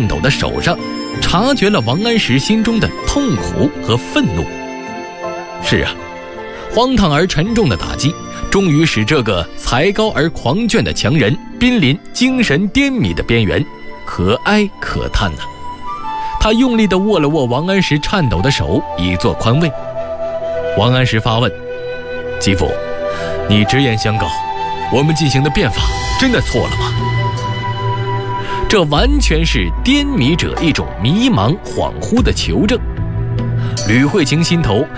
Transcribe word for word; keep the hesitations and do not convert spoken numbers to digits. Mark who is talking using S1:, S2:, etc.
S1: 抖的手上，察觉了王安石心中的痛苦和愤怒。是啊，荒唐而沉重的打击终于使这个才高而狂狷的强人濒临精神颠迷的边缘，可哀可叹呐、啊。他用力地握了握王安石颤抖的手，以作宽慰。王安石发问：继父，你直言相告，我们进行的变法真的错了吗？这完全是颠迷者一种迷茫恍惚的求证。吕慧卿心头